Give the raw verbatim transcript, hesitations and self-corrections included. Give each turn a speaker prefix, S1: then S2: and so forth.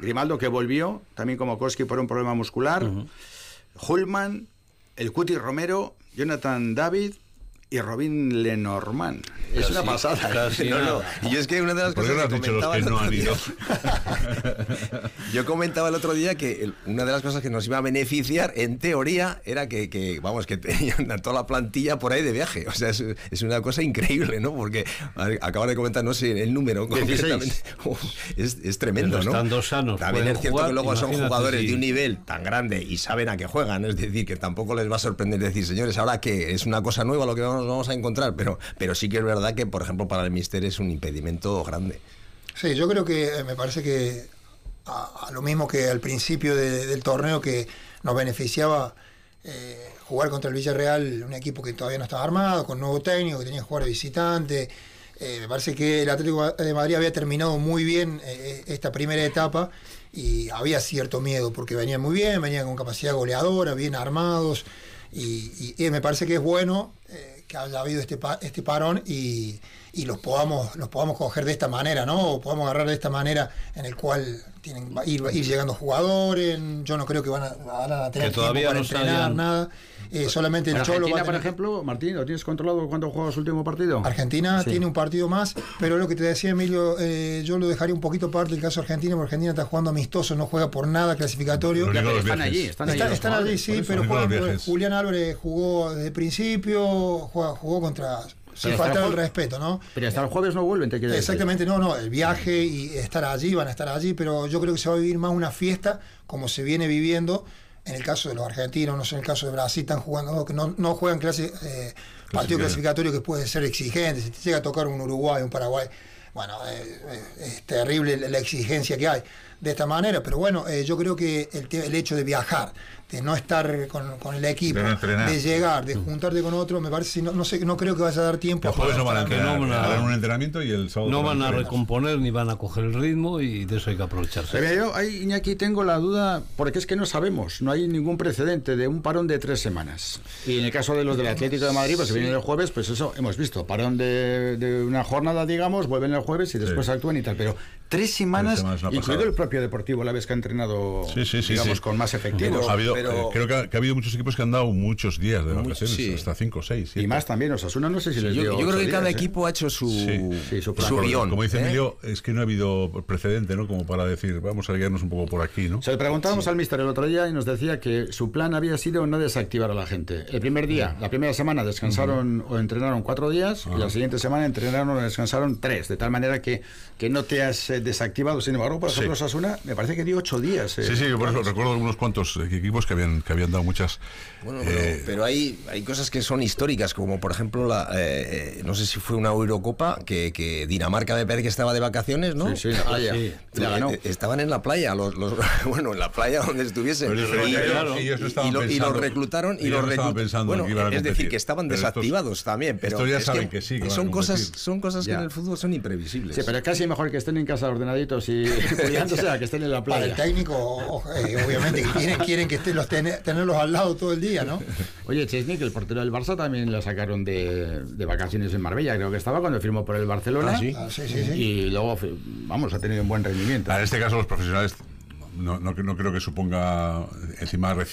S1: Grimaldo, que volvió, también como Koski por un problema muscular, uh-huh. Hullman, el Cuti Romero, Jonathan David y Robin Lenormand. Es una
S2: sí,
S1: pasada.
S2: Claro, sí,
S3: no, no. Y yo es que una de las
S2: ¿Por
S3: cosas
S2: qué no
S3: que
S2: has dicho los
S3: comentaba
S2: que
S3: el
S2: no
S3: otro
S2: han
S3: día,
S2: ido?
S3: yo comentaba el otro día que el, una de las cosas que nos iba a beneficiar, en teoría, era que, que vamos, que tenían a toda la plantilla por ahí de viaje. O sea, es, es una cosa increíble, ¿no? Porque acaba de comentar, no sé, el número concretamente. Es, es tremendo,
S2: pero
S3: ¿no?
S2: Están dos sanos.
S3: También es cierto
S2: jugar,
S3: que luego son jugadores
S2: si...
S3: de un nivel tan grande y saben a qué juegan. Es decir, que tampoco les va a sorprender decir, señores, ahora que es una cosa nueva lo que nos vamos a encontrar. Pero, pero sí que es verdad que, por ejemplo, para el míster es un impedimento grande.
S4: Sí, yo creo que me parece que a, a lo mismo que al principio de, del torneo, que nos beneficiaba eh, jugar contra el Villarreal, un equipo que todavía no estaba armado, con nuevo técnico, que tenía que jugar de visitante. Eh, me parece que el Atlético de Madrid había terminado muy bien eh, esta primera etapa y había cierto miedo porque venían muy bien, venían con capacidad goleadora, bien armados y, y, y me parece que es bueno eh, que haya habido este, pa, este parón y, y los podamos los podamos coger de esta manera, ¿no? O podamos agarrar de esta manera en el cual tienen ir, ir llegando jugadores. Yo no creo que van a, van a tener
S2: que
S4: tiempo para
S2: no
S4: entrenar,
S2: sabían.
S4: nada. Eh, solamente el Cholo
S1: Argentina,
S4: va a tener...
S1: por ejemplo, Martín, ¿lo tienes controlado cuándo juega su último partido?
S4: Argentina
S1: sí.
S4: tiene un partido más, pero lo que te decía Emilio, eh, yo lo dejaría un poquito aparte del caso Argentina, porque Argentina está jugando amistoso, no juega por nada clasificatorio.
S1: Ya, pero están allí, están allí.
S4: Están, están allí, sí, pero juegan, Julián Álvarez jugó desde el principio, jugó, jugó contra... Sin faltar el respeto, ¿no?
S1: Pero hasta el jueves no vuelven, te quiero decir.
S4: Exactamente, no, no, el viaje y estar allí, van a estar allí, pero yo creo que se va a vivir más una fiesta como se viene viviendo. En el caso de los argentinos, no sé, en el caso de Brasil, están jugando, que no, no juegan clase, eh, partido clasificatorio que puede ser exigente. Si te llega a tocar un Uruguay, un Paraguay, bueno, eh, eh, es terrible la exigencia que hay de esta manera, pero bueno, eh, yo creo que el, el hecho de viajar, de no estar con, con el equipo, de, de llegar, de juntarte con otro, me parece, no, no sé, no creo que vaya a dar tiempo.
S2: El jueves no van a entrenar,
S5: no van a,
S2: harán un entrenamiento y el sábado
S5: no van a
S2: entrenar.
S5: recomponer ni van a coger el ritmo y de eso hay que aprovecharse.
S1: Pero yo ahí, Iñaki, tengo la duda, porque es que no sabemos, no hay ningún precedente de un parón de tres semanas. Y en el caso de los del Atlético de Madrid, pues si vienen el jueves, pues eso hemos visto, parón de, de una jornada, digamos, vuelven el jueves y después sí. actúan y tal, pero tres semanas, tres semanas incluido el propio Deportivo la vez que ha entrenado,
S2: sí, sí, sí,
S1: digamos,
S2: sí.
S1: con más efectivos.
S2: Pero, ha habido,
S4: pero,
S2: eh, creo que ha, que ha habido muchos equipos que han dado muchos días de vacaciones, sí. hasta cinco o seis.
S1: Y más también, Osasuna no sé si
S3: sí,
S1: les
S3: yo,
S1: dio
S3: yo creo que
S1: días,
S3: cada
S1: ¿eh?
S3: equipo ha hecho su,
S2: sí.
S1: Sí, su,
S3: su guión.
S2: Como dice
S3: ¿eh?
S2: Emilio, es que no ha habido precedente, ¿no? Como para decir, vamos a guiarnos un poco por aquí, ¿no?
S1: Se le preguntábamos
S3: sí.
S1: al míster el otro día y nos decía que su plan había sido no desactivar a la gente. El primer día, la primera semana descansaron uh-huh. o entrenaron cuatro días uh-huh. y la siguiente semana entrenaron o descansaron tres, de tal manera que, que no te has eh, desactivado. Sin embargo, por ejemplo, sí. Osasuna me parece que dio ocho días. Eh,
S2: sí, sí, por eso recuerdo algunos cuantos equipos que habían, que habían dado muchas...
S3: Bueno, pero, eh, pero hay, hay cosas que son históricas, como por ejemplo, la, eh, no sé si fue una Eurocopa, que, que Dinamarca me parece que estaba de vacaciones, ¿no?
S1: Sí, sí, en la playa.
S3: Sí, la ganó. Estaban en la playa, los, los, bueno, en la playa donde estuviesen.
S2: Pero
S3: y,
S2: claro, ellos no estaban
S3: y, lo,
S2: pensando,
S3: y los reclutaron y los reclutaron. Bueno, que iban a es decir, que estaban pero desactivados estos, también. Pero
S2: estos ya
S3: es
S2: saben
S3: que,
S2: que sí. Que
S3: son, cosas, son cosas que en el fútbol son imprevisibles.
S1: Sí, pero es casi mejor que estén en casa ordenaditos y cuidándose a que estén en la playa.
S4: Para el técnico, eh, obviamente, que quieren, quieren que estén los ten, tenerlos al lado todo el día, ¿no?
S1: Oye, Chesney, que el portero del Barça también lo sacaron de, de vacaciones en Marbella, creo que estaba cuando firmó por el Barcelona.
S3: Ah, sí.
S4: Ah, sí, sí, sí.
S1: Y luego, vamos, ha tenido un buen rendimiento.
S2: En este caso, los profesionales no, no, no creo que suponga encima